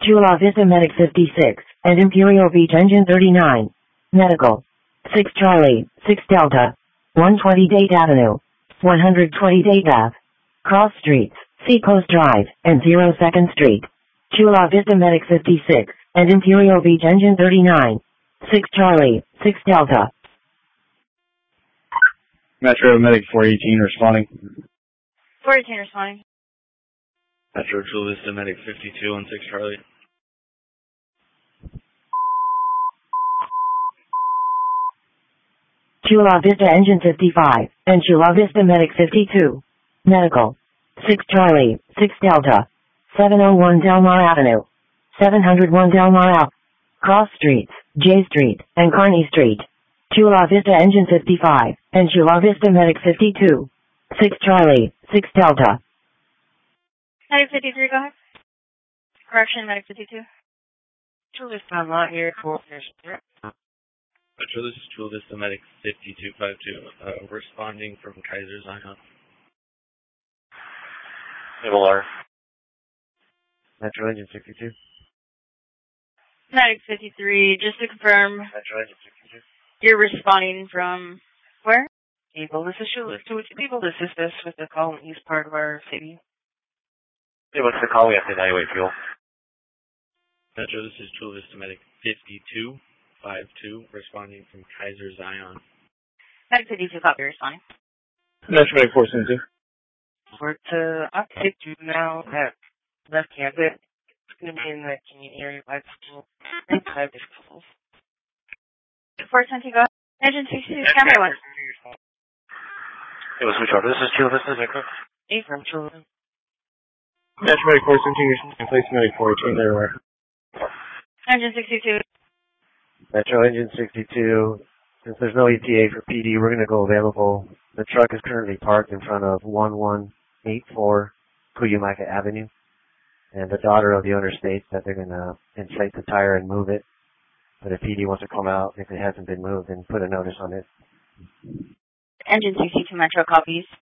Chula Vista Medic 56, and Imperial Beach Engine 39. Medical. 6 Charlie, 6 Delta. 120 Date Avenue. 120 Date Ave. Cross Streets, Seacoast Drive, and 02nd Street. Chula Vista Medic 56, and Imperial Beach Engine 39. 6 Charlie, 6 Delta. Metro Medic 418 responding. 418 responding. Metro Chula Vista Medic 52 on 6 Charlie. Chula Vista Engine 55, and Chula Vista Medic 52. Medical. 6 Charlie, 6 Delta. 701 Delmar Avenue. 701 Delmar Ave. Cross Streets, J Street, and Kearney Street. Chula Vista Engine 55, and Chula Vista Medic 52. 6 Charlie, 6 Delta. Medic 53, go ahead. Correction, Medic 52. Chula Vista, I'm not here for Metro, this is Chula Vista Medic 5252, responding from Kaiser Zion. Naval R. Metro Engine 62. Medic 53, just to confirm, Metro Engine 62. you're responding from where? people. This is Chula Vista. Would you be able to assist us with the call in east part of our city? Hey, what's the call? We have to evaluate fuel. Metro, this is Chula Vista Medic 5252, responding from Kaiser Zion. Medic 52, copy, responding. Metro Medic 472. We're to update you now at left campus. It's going to be in the community area by the school. And 5 schools. 420, go ahead. Engine 62, camera 1. Hey, what's the charter? This is Chula Vista, is that correct? Hey, from Chula. Metro Medic 417, and Place Medic 418 everywhere. Engine 62. Metro Engine 62. Since there's no ETA for PD, we're going to go available. The truck is currently parked in front of 1184 Cuyamaca Avenue. And the daughter of the owner states that they're going to inflate the tire and move it. But if PD wants to come out, if it hasn't been moved, then put a notice on it. Engine 62, Metro, copies.